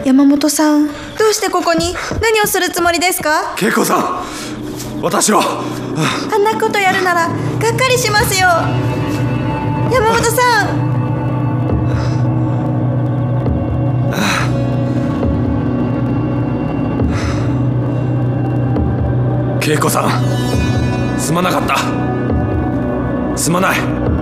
山本さん、どうしてここに？何をするつもりですか？ 恵子さん、私はあんなことやるならがっかりしますよ。山本さん。 恵子さん、すまなかった。すまない。